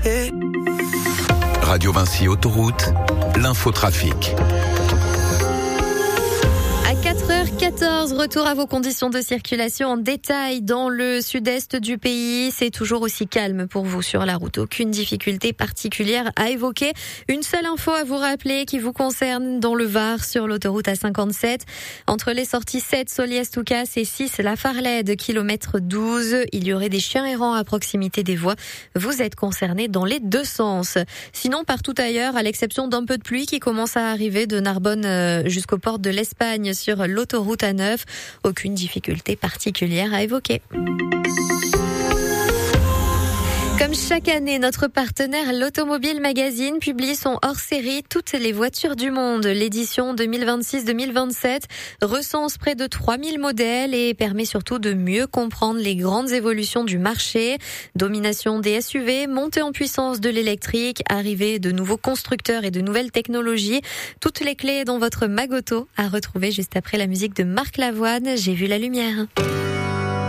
Radio Vinci Autoroute, l'infotrafic. À 4h14, retour à vos conditions de circulation en détail dans le sud-est du pays. C'est toujours aussi calme pour vous sur la route. Aucune difficulté particulière à évoquer. Une seule info à vous rappeler qui vous concerne dans le Var sur l'autoroute A57. Entre les sorties 7, Soliès-Toucas et 6, La Farlède, kilomètre 12. Il y aurait des chiens errants à proximité des voies. Vous êtes concernés dans les deux sens. Sinon, partout ailleurs, à l'exception d'un peu de pluie qui commence à arriver de Narbonne jusqu'aux portes de l'Espagne sur l'autoroute A9. Aucune difficulté particulière à évoquer. Comme chaque année, notre partenaire l'Automobile Magazine publie son hors-série Toutes les voitures du monde. L'édition 2026-2027 recense près de 3000 modèles et permet surtout de mieux comprendre les grandes évolutions du marché. Domination des SUV, montée en puissance de l'électrique, arrivée de nouveaux constructeurs et de nouvelles technologies. Toutes les clés dans votre Magoto à retrouver juste après la musique de Marc Lavoine. J'ai vu la lumière.